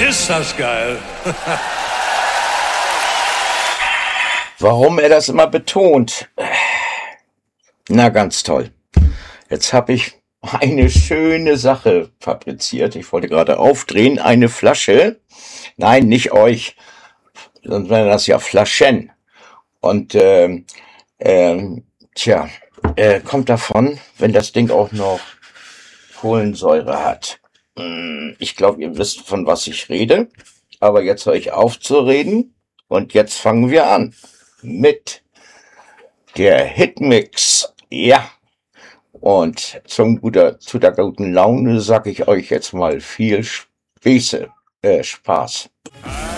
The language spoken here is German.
Ist das geil. Warum er das immer betont? Na, ganz toll. Jetzt habe ich eine schöne Sache fabriziert. Ich wollte gerade aufdrehen, eine Flasche. Nein, nicht euch, sonst wären das ja Flaschen. Und kommt davon, wenn das Ding auch noch Kohlensäure hat. Ich glaube, ihr wisst, von was ich rede. Aber jetzt höre ich auf zu reden. Und jetzt fangen wir an mit der Hitmix. Ja. Und zu der guten Laune sage ich euch jetzt mal viel Spaß.